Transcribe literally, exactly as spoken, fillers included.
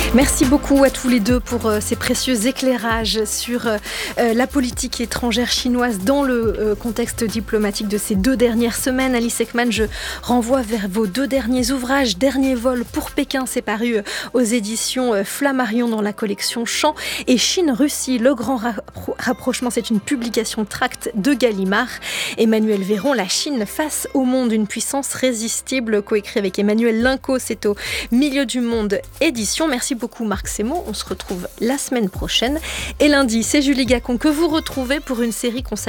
Merci beaucoup à tous les deux pour euh, ces précieux éclairages sur euh, la politique étrangère chinoise dans le euh, contexte diplomatique de ces deux dernières semaines. Alice Ekman, je renvoie vers vos deux derniers ouvrages. Dernier vol pour Pékin, c'est paru euh, aux éditions euh, Flammarion dans la collection Champs, et Chine-Russie, le grand rappro- rapprochement, c'est une publication tract de Gallimard. Emmanuel Véron, La Chine face au monde, une puissance résistible, coécrit avec Emmanuel Linco, c'est au Milieu du Monde édition. Merci beaucoup Marc Sémaux, on se retrouve la semaine prochaine. Et lundi, c'est Julie Gacon que vous retrouvez pour une série consacrée